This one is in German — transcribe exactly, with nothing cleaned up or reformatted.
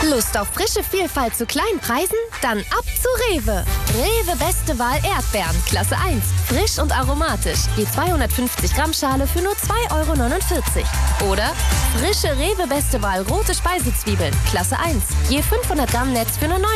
Lust auf frische Vielfalt zu kleinen Preisen? Dann ab zu Rewe. Rewe Beste Wahl Erdbeeren, Klasse eins. Frisch und aromatisch. Die zweihundertfünfzig Gramm Schale für nur zwei Euro neunundvierzig. Oder frische Rewe Beste Wahl rote Speisezwiebeln, Klasse eins. Je fünfhundert Gramm Netz für nur neun